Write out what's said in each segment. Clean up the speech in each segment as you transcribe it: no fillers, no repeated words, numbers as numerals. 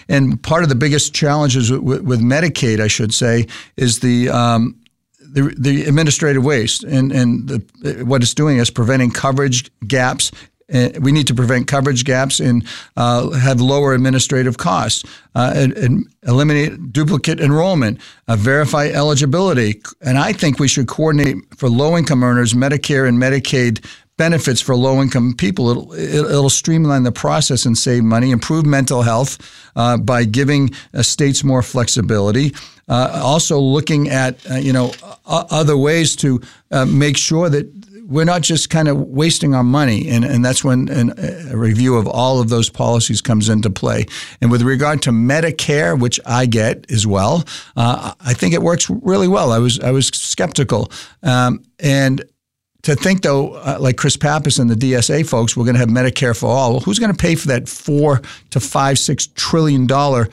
And part of the biggest challenges with Medicaid, I should say, is the administrative waste, and what it's doing is preventing coverage gaps. We need to prevent coverage gaps and have lower administrative costs, and eliminate duplicate enrollment, verify eligibility. And I think we should coordinate for low-income earners, Medicare and Medicaid benefits for low-income people. It'll streamline the process and save money, improve mental health by giving states more flexibility. Also looking at other ways to make sure that we're not just kind of wasting our money, and that's when a review of all of those policies comes into play. And with regard to Medicare, which I get as well, I think it works really well. I was skeptical, and to think though, like Chris Pappas and the DSA folks, we're going to have Medicare for all. Well, who's going to pay for that $4 to $6 trillion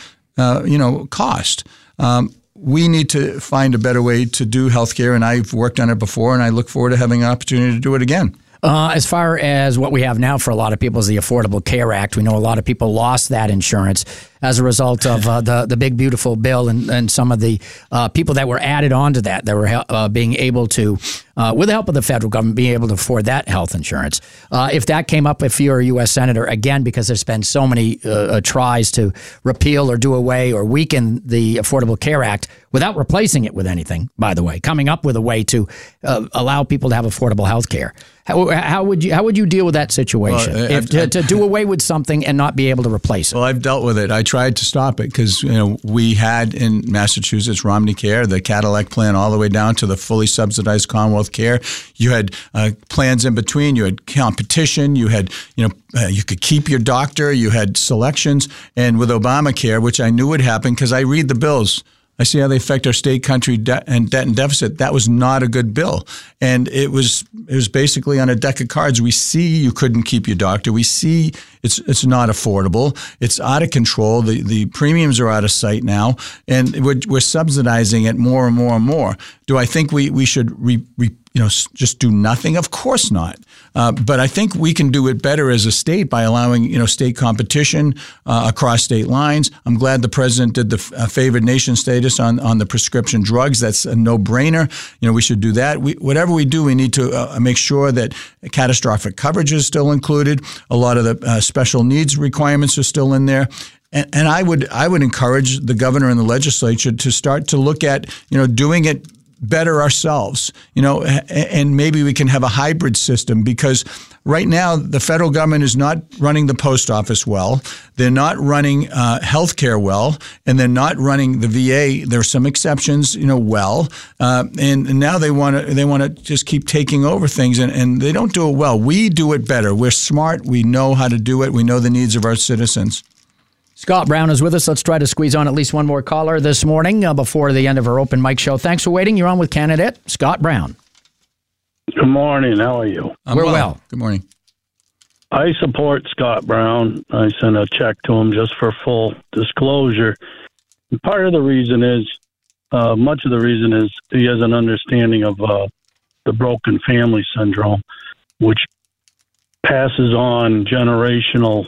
cost? We need to find a better way to do healthcare, and I've worked on it before, and I look forward to having an opportunity to do it again. As far as what we have now for a lot of people is the Affordable Care Act. We know a lot of people lost that insurance as a result of the big, beautiful bill and some of the people that were added onto that were being able to, with the help of the federal government, being able to afford that health insurance. If that came up, if you're a U.S. Senator, again, because there's been so many tries to repeal or do away or weaken the Affordable Care Act without replacing it with anything, by the way, coming up with a way to allow people to have affordable health care. How would you deal with that situation? Well, to do away with something and not be able to replace it? Well, I've dealt with it. I tried to stop it because we had in Massachusetts Romney Care, the Cadillac plan, all the way down to the fully subsidized Commonwealth Care. You had plans in between. You had competition. You had you could keep your doctor. You had selections. And with Obamacare, which I knew would happen because I read the bills. I see how they affect our state, country, debt and deficit. That was not a good bill. And it was basically on a deck of cards. We see you couldn't keep your doctor. We see it's not affordable. It's out of control. The premiums are out of sight now. And we're subsidizing it more and more and more. Do I think we should just do nothing? Of course not. But I think we can do it better as a state by allowing, state competition across state lines. I'm glad the president did the favored nation status on the prescription drugs. That's a no-brainer. We should do that. Whatever we do, we need to make sure that catastrophic coverage is still included. A lot of the special needs requirements are still in there. And I would encourage the governor and the legislature to start to look at, doing it better ourselves, and maybe we can have a hybrid system because right now the federal government is not running the post office well. They're not running healthcare well, and they're not running the VA. There are some exceptions, well, and now they want to just keep taking over things, and they don't do it well. We do it better. We're smart. We know how to do it. We know the needs of our citizens. Scott Brown is with us. Let's try to squeeze on at least one more caller this morning before the end of our open mic show. Thanks for waiting. You're on with candidate Scott Brown. Good morning. How are you? We're well. Good morning. I support Scott Brown. I sent a check to him just for full disclosure. And part of the reason is, much of the reason is he has an understanding of the broken family syndrome, which passes on generational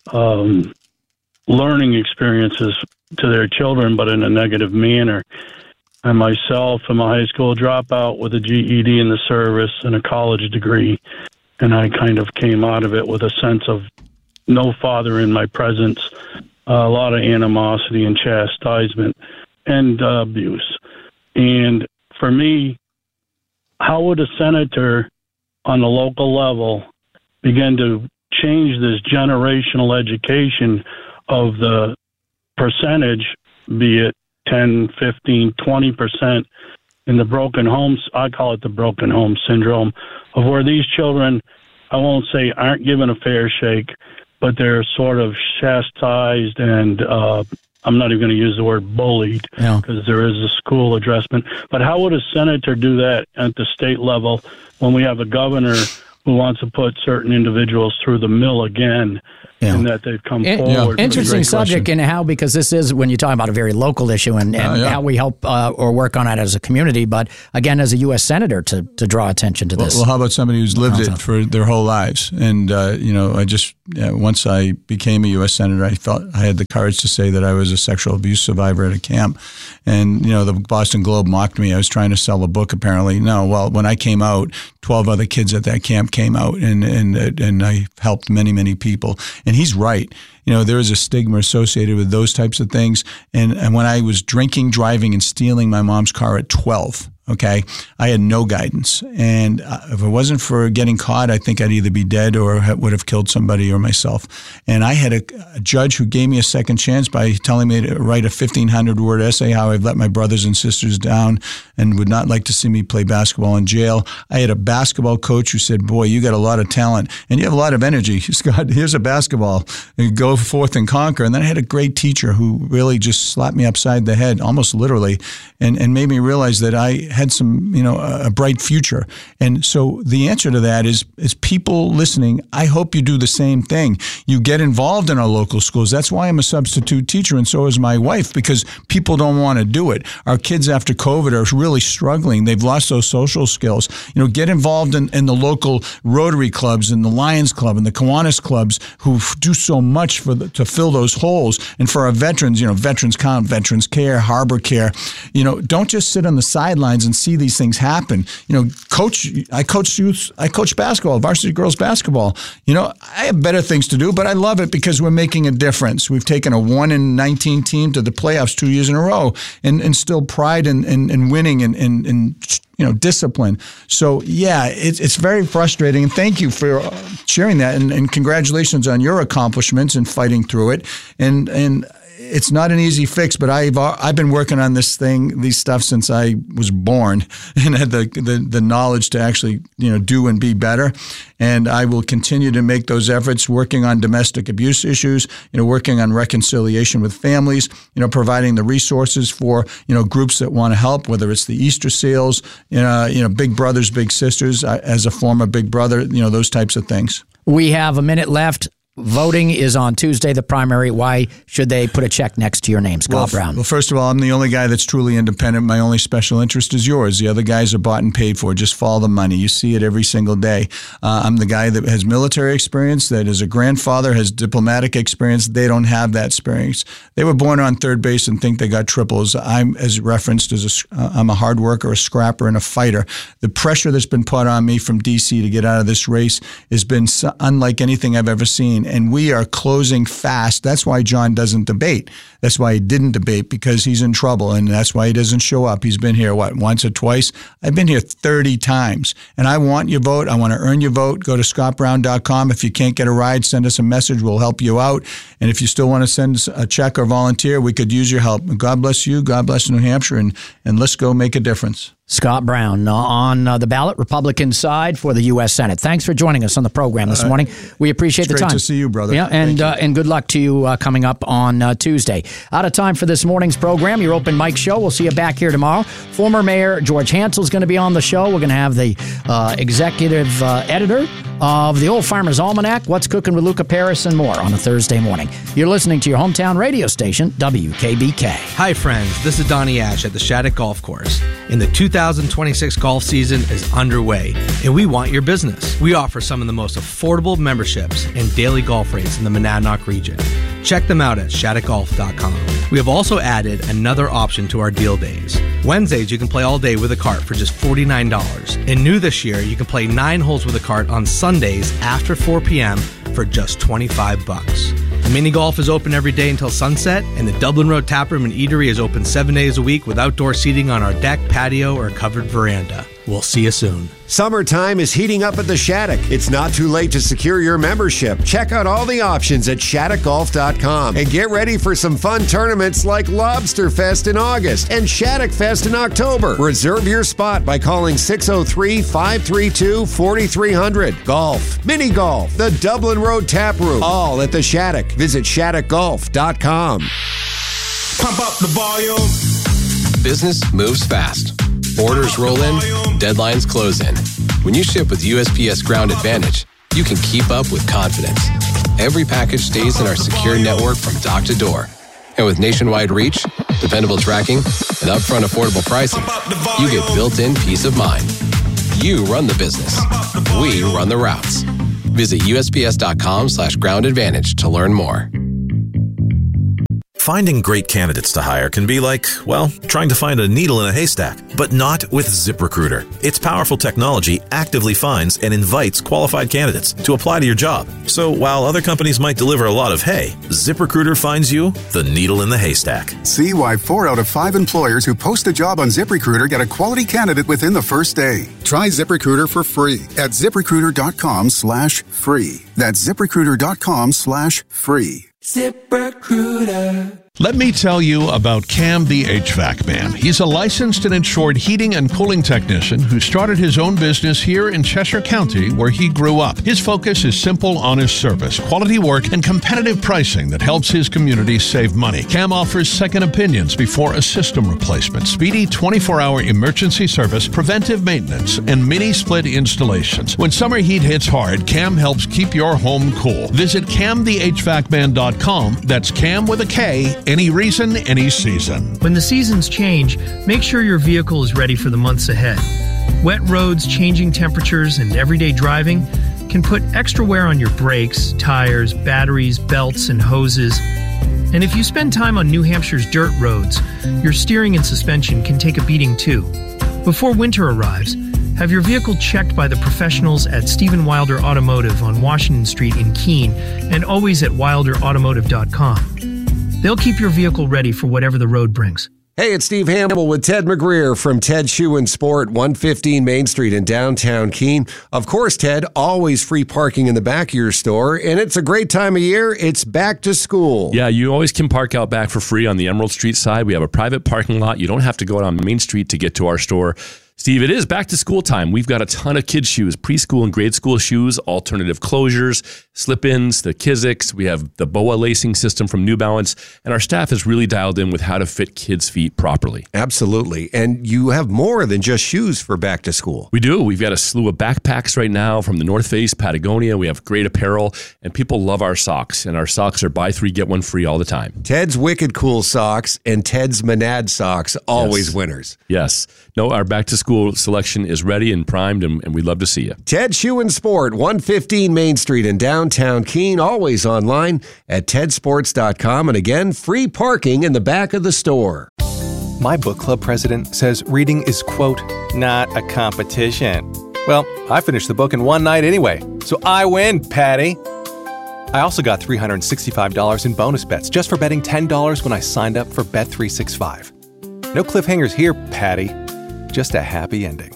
learning experiences to their children, but in a negative manner. I myself am a high school dropout with a GED in the service and a college degree, and I kind of came out of it with a sense of no father in my presence, a lot of animosity and chastisement and abuse. And for me, how would a senator on the local level begin to change this generational education of the percentage, be it 10, 15, 20% in the broken homes? I call it the broken home syndrome, of where these children, I won't say aren't given a fair shake, but they're sort of chastised and I'm not even going to use the word bullied because there is a school addressment. But how would a senator do that at the state level when we have a governor who wants to put certain individuals through the mill again. Yeah. And that they've come forward. Interesting subject, and how, because this is when you're talking about a very local issue and how we help or work on it as a community, but again, as a U.S. Senator to draw attention to this. Well, how about somebody who's lived it for their whole lives? And, I just, once I became a U.S. Senator, I felt I had the courage to say that I was a sexual abuse survivor at a camp. And, the Boston Globe mocked me. I was trying to sell a book, apparently. No, well, when I came out, 12 other kids at that camp came out, and I helped many, many people. And he's right. There is a stigma associated with those types of things. And when I was drinking, driving, and stealing my mom's car at 12, okay, I had no guidance. And if it wasn't for getting caught, I think I'd either be dead or would have killed somebody or myself. And I had a judge who gave me a second chance by telling me to write a 1,500-word essay, how I've let my brothers and sisters down and would not like to see me play basketball in jail. I had a basketball coach who said, boy, you got a lot of talent and you have a lot of energy. Scott, here's a basketball. Go forth and conquer. And then I had a great teacher who really just slapped me upside the head, almost literally, and made me realize that I had some, a bright future. And so the answer to that is people listening, I hope you do the same thing. You get involved in our local schools. That's why I'm a substitute teacher, and so is my wife, because people don't want to do it. Our kids after COVID are really struggling. They've lost those social skills. Get involved in the local Rotary clubs and the Lions Club and the Kiwanis clubs who do so much to fill those holes. And for our veterans, Veterans Count, Veterans Care, Harbor Care, don't just sit on the sidelines and see these things happen. I coach youth, I coach basketball, varsity girls basketball. I have better things to do, but I love it because we're making a difference. We've taken a 1-19 team to the playoffs 2 years in a row and instilled pride in winning and discipline. So it's very frustrating. And thank you for sharing that. And congratulations on your accomplishments and fighting through it. And it's not an easy fix, but I've been working on these stuff since I was born, and had the knowledge to actually do and be better. And I will continue to make those efforts, working on domestic abuse issues, working on reconciliation with families, providing the resources for groups that want to help, whether it's the Easter Seals, Big Brothers, Big Sisters, as a former Big Brother, those types of things. We have a minute left. Voting is on Tuesday, the primary. Why should they put a check next to your name, Scott Brown? Well, first of all, I'm the only guy that's truly independent. My only special interest is yours. The other guys are bought and paid for. Just follow the money. You see it every single day. I'm the guy that has military experience, that is a grandfather, has diplomatic experience. They don't have that experience. They were born on third base and think they got triples. I'm, as referenced, I'm a hard worker, a scrapper, and a fighter. The pressure that's been put on me from D.C. to get out of this race has been unlike anything I've ever seen. And we are closing fast. That's why John doesn't debate. That's why he didn't debate, because he's in trouble, and that's why he doesn't show up. He's been here, once or twice? I've been here 30 times, and I want your vote. I want to earn your vote. Go to scottbrown.com. If you can't get a ride, send us a message. We'll help you out. And if you still want to send us a check or volunteer, we could use your help. God bless you. God bless New Hampshire, and let's go make a difference. Scott Brown on the ballot, Republican side for the U.S. Senate. Thanks for joining us on the program this morning. We appreciate the time. Great to see you, brother. Yeah, and good luck to you coming up on Tuesday. Out of time for this morning's program, your open mic show. We'll see you back here tomorrow. Former Mayor George Hansel is going to be on the show. We're going to have the executive editor of the Old Farmer's Almanac, What's Cooking with Luca Paris, and more on a Thursday morning. You're listening to your hometown radio station, WKBK. Hi, friends. This is Donnie Ash at the Shattuck Golf Course. In the 2026 golf season is underway, and we want your business. We offer some of the most affordable memberships and daily golf rates in the Monadnock region. Check them out at shattuckgolf.com. We have also added another option to our deal days. Wednesdays, you can play all day with a cart for just $49. And new this year, you can play 9 holes with a cart on Sundays after 4 p.m. for just $25. Mini golf is open every day until sunset, and the Dublin Road Taproom and Eatery is open 7 days a week with outdoor seating on our deck, patio, or covered veranda. We'll see you soon. Summertime is heating up at the Shattuck. It's not too late to secure your membership. Check out all the options at shattuckgolf.com and get ready for some fun tournaments like Lobster Fest in August and Shattuck Fest in October. Reserve your spot by calling 603-532-4300. Golf, mini golf, the Dublin Road Taproom, all at the Shattuck. Visit shattuckgolf.com. Pump up the volume. Business moves fast. Orders roll in, deadlines close in. When you ship with USPS Ground Advantage, you can keep up with confidence. Every package stays in our secure network from dock to door. And with nationwide reach, dependable tracking, and upfront affordable pricing, you get built-in peace of mind. You run the business. We run the routes. Visit USPS.com/Ground Advantage to learn more. Finding great candidates to hire can be like, well, trying to find a needle in a haystack, but not with ZipRecruiter. Its powerful technology actively finds and invites qualified candidates to apply to your job. So while other companies might deliver a lot of hay, ZipRecruiter finds you the needle in the haystack. See why 4 out of 5 employers who post a job on ZipRecruiter get a quality candidate within the first day. Try ZipRecruiter for free at ZipRecruiter.com/free. That's ZipRecruiter.com/free. ZipRecruiter. Let me tell you about Cam the HVAC Man. He's a licensed and insured heating and cooling technician who started his own business here in Cheshire County, where he grew up. His focus is simple, honest service, quality work, and competitive pricing that helps his community save money. Cam offers second opinions before a system replacement, speedy 24-hour emergency service, preventive maintenance, and mini-split installations. When summer heat hits hard, Cam helps keep your home cool. Visit CamTheHVACman.com. That's Cam with a K. Any reason, any season. When the seasons change, make sure your vehicle is ready for the months ahead. Wet roads, changing temperatures, and everyday driving can put extra wear on your brakes, tires, batteries, belts, and hoses. And if you spend time on New Hampshire's dirt roads, your steering and suspension can take a beating too. Before winter arrives, have your vehicle checked by the professionals at Stephen Wilder Automotive on Washington Street in Keene, and always at wilderautomotive.com. They'll keep your vehicle ready for whatever the road brings. Hey, it's Steve Hamill with Ted McGreer from Ted Shoe and Sport, 115 Main Street in downtown Keene. Of course, Ted, always free parking in the back of your store, and it's a great time of year. It's back to school. Yeah, you always can park out back for free on the Emerald Street side. We have a private parking lot. You don't have to go down Main Street to get to our store. Steve, it is back to school time. We've got a ton of kids' shoes, preschool and grade school shoes, alternative closures, slip-ins, the Kiziks. We have the BOA lacing system from New Balance, and our staff is really dialed in with how to fit kids' feet properly. Absolutely. And you have more than just shoes for back to school. We do. We've got a slew of backpacks right now from the North Face, Patagonia. We have great apparel, and people love our socks, and our socks are buy 3, get 1 free all the time. Ted's Wicked Cool socks and Ted's Monad socks, always winners. Yes. No, our back to school selection is ready and primed, and we'd love to see you. Ted Shoe and Sport, 115 Main Street in downtown Keene, always online at tedsports.com. And again, free parking in the back of the store. My book club president says reading is, quote, not a competition. Well, I finished the book in one night anyway, so I win, Patty. I also got $365 in bonus bets just for betting $10 when I signed up for Bet365. No cliffhangers here, Patty. Just a happy ending.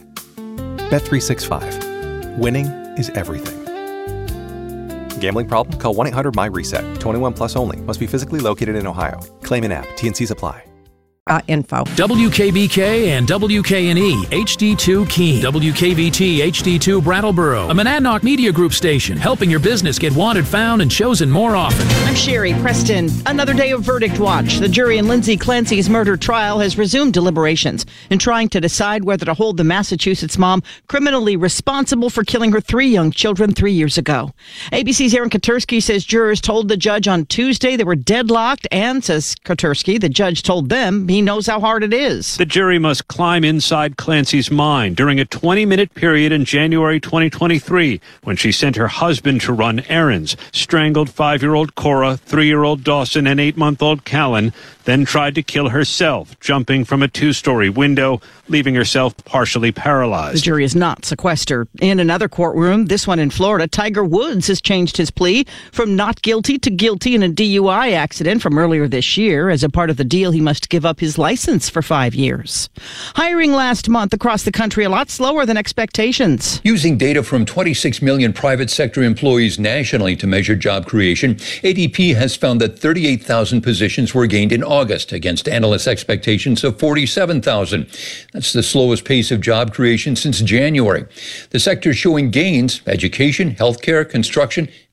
Bet365. Winning is everything. Gambling problem? Call 1-800-MY-RESET. 21 plus only. Must be physically located in Ohio. Claim in app. T&Cs apply. Info. WKBK and WKNE HD2 Keene, WKVT HD2 Brattleboro, a Monadnock Media Group station, helping your business get wanted, found, and chosen more often. I'm Sherry Preston. Another day of verdict watch. The jury in Lindsay Clancy's murder trial has resumed deliberations in trying to decide whether to hold the Massachusetts mom criminally responsible for killing her 3 young children 3 years ago. ABC's Aaron Katersky says jurors told the judge on Tuesday they were deadlocked, and, says Katersky, the judge told them he knows how hard it is. The jury must climb inside Clancy's mind during a 20-minute period in January 2023 when she sent her husband to run errands, strangled 5-year-old Cora, 3-year-old Dawson, and 8-month-old Callan, then tried to kill herself, jumping from a 2-story window, leaving herself partially paralyzed. The jury is not sequestered. In another courtroom, this one in Florida, Tiger Woods has changed his plea from not guilty to guilty in a DUI accident from earlier this year. As a part of the deal, he must give up his license for 5 years. Hiring last month across the country a lot slower than expectations. Using data from 26 million private sector employees nationally to measure job creation, ADP has found that 38,000 positions were gained in August against analysts' expectations of 47,000. That's the slowest pace of job creation since January. The sectors showing gains: education, healthcare, construction,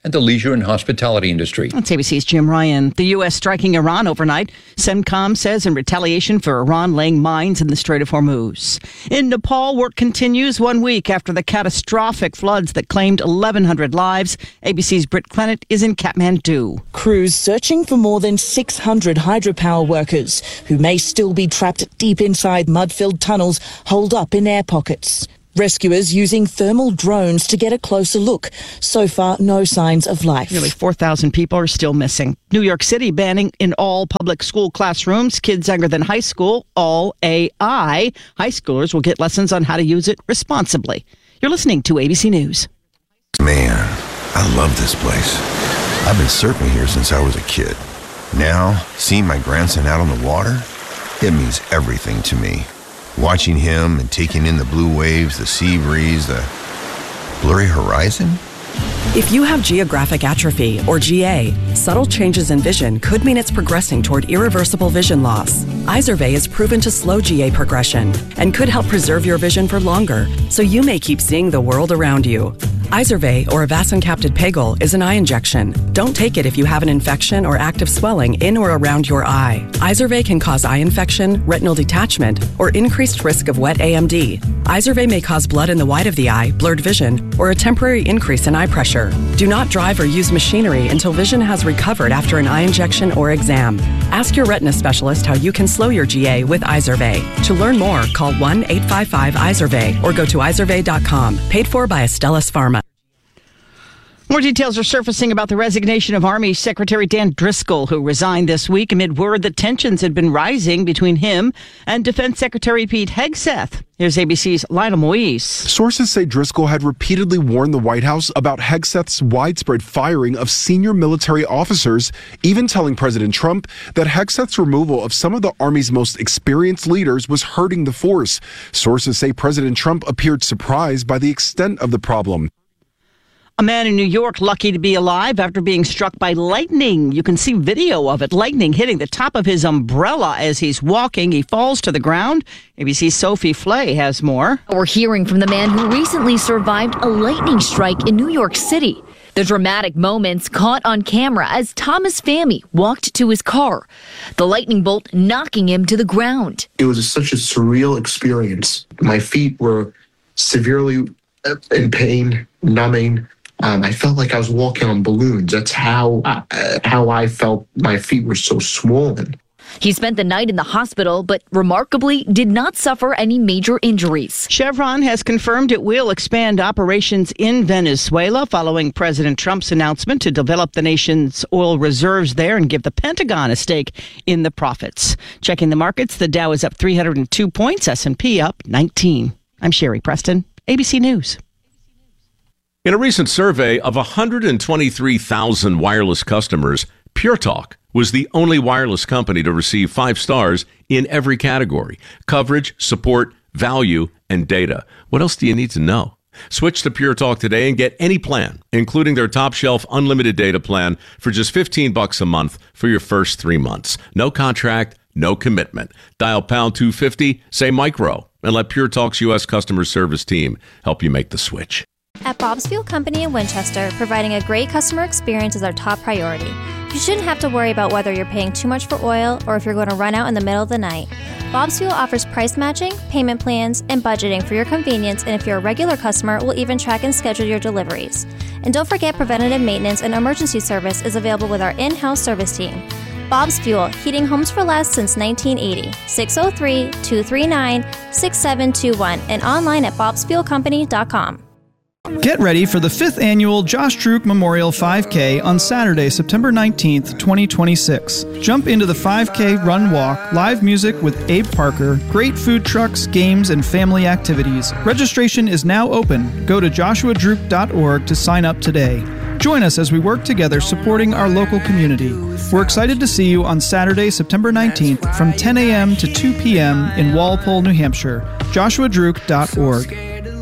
and the leisure and hospitality industry. That's ABC's Jim Ryan. The U.S. striking Iran overnight, CENTCOM says, in retaliation for Iran laying mines in the Strait of Hormuz. In Nepal, work continues 1 week after the catastrophic floods that claimed 1,100 lives. ABC's Britt Clennett is in Kathmandu. Crews searching for more than 600 hydropower workers who may still be trapped deep inside mud-filled tunnels holed up in air pockets. Rescuers using thermal drones to get a closer look. So far, no signs of life. Nearly 4,000 people are still missing. New York City banning in all public school classrooms kids younger than high school, all AI. High schoolers will get lessons on how to use it responsibly. You're listening to ABC News. Man, I love this place. I've been surfing here since I was a kid. Now, seeing my grandson out on the water, it means everything to me. Watching him and taking in the blue waves, the sea breeze, the blurry horizon. If you have geographic atrophy, or GA, subtle changes in vision could mean it's progressing toward irreversible vision loss. Izervay is proven to slow GA progression and could help preserve your vision for longer, so you may keep seeing the world around you. Izervay, or avacincaptad pegol, is an eye injection. Don't take it if you have an infection or active swelling in or around your eye. Izervay can cause eye infection, retinal detachment, or increased risk of wet AMD. Izervay may cause blood in the white of the eye, blurred vision, or a temporary increase in eye pressure. Do not drive or use machinery until vision has recovered after an eye injection or exam. Ask your retina specialist how you can slow your GA with Izervay. To learn more, call 1-855-IZERVAY or go to izervay.com. Paid for by Astellas Pharma. More details are surfacing about the resignation of Army Secretary Dan Driscoll, who resigned this week amid word that tensions had been rising between him and Defense Secretary Pete Hegseth. Here's ABC's Lionel Moise. Sources say Driscoll had repeatedly warned the White House about Hegseth's widespread firing of senior military officers, even telling President Trump that Hegseth's removal of some of the Army's most experienced leaders was hurting the force. Sources say President Trump appeared surprised by the extent of the problem. A man in New York lucky to be alive after being struck by lightning. You can see video of it. Lightning hitting the top of his umbrella as he's walking. He falls to the ground. ABC's Sophie Flay has more. We're hearing from the man who recently survived a lightning strike in New York City. The dramatic moments caught on camera as Thomas Fahmy walked to his car, the lightning bolt knocking him to the ground. It was such a surreal experience. My feet were severely in pain, numbing. I felt like I was walking on balloons. That's how I felt. My feet were so swollen. He spent the night in the hospital, but remarkably did not suffer any major injuries. Chevron has confirmed it will expand operations in Venezuela following President Trump's announcement to develop the nation's oil reserves there and give the Pentagon a stake in the profits. Checking the markets, the Dow is up 302 points, S&P up 19. I'm Sherry Preston, ABC News. In a recent survey of 123,000 wireless customers, Pure Talk was the only wireless company to receive 5 stars in every category: coverage, support, value, and data. What else do you need to know? Switch to Pure Talk today and get any plan, including their top shelf unlimited data plan for just $15 a month for your first 3 months. No contract, no commitment. Dial pound 250, say micro, and let Pure Talk's U.S. customer service team help you make the switch. At Bob's Fuel Company in Winchester, providing a great customer experience is our top priority. You shouldn't have to worry about whether you're paying too much for oil or if you're going to run out in the middle of the night. Bob's Fuel offers price matching, payment plans, and budgeting for your convenience, and if you're a regular customer, we'll even track and schedule your deliveries. And don't forget, preventative maintenance and emergency service is available with our in-house service team. Bob's Fuel, heating homes for less since 1980. 603-239-6721 and online at bobsfuelcompany.com. Get ready for the 5th annual Josh Druk Memorial 5K on Saturday, September 19th, 2026. Jump into the 5K run walk, live music with Abe Parker, great food trucks, games, and family activities. Registration is now open. Go to joshuadruk.org to sign up today. Join us as we work together supporting our local community. We're excited to see you on Saturday, September 19th from 10 a.m. to 2 p.m. in Walpole, New Hampshire. joshuadruk.org.